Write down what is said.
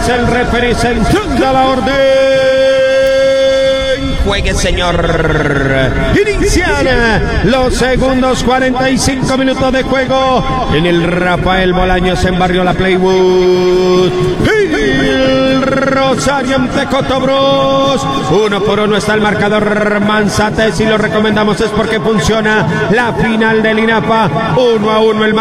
es el referee, se enciende la orden. Juegue, señor. Inician los segundos 45 minutos de juego en el Rafael Bolaños en Barrio La Playwood. El Rosario ante Cotobros. 1-1 está el marcador. Manzate, si lo recomendamos es porque funciona la final del INAPA. 1-1 el